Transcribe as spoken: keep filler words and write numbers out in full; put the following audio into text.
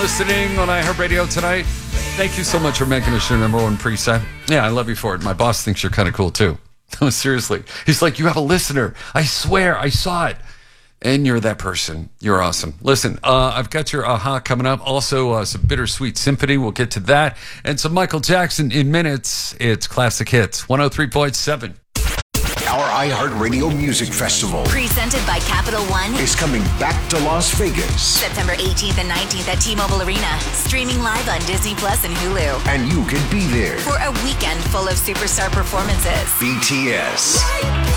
listening on iHeartRadio tonight. Thank you so much for making us your number one preset. Yeah, I love you for it. My boss thinks you're kind of cool, too. No, seriously. He's like, you have a listener. I swear, I saw it. And you're that person. You're awesome. Listen, uh, I've got your aha coming up. Also, uh, some Bittersweet Symphony. We'll get to that. And some Michael Jackson in minutes. It's Classic Hits, one oh three point seven. Our iHeartRadio Music Festival, presented by Capital One, is coming back to Las Vegas. September eighteenth and nineteenth at T-Mobile Arena. Streaming live on Disney Plus and Hulu. And you can be there for a weekend full of superstar performances. B T S,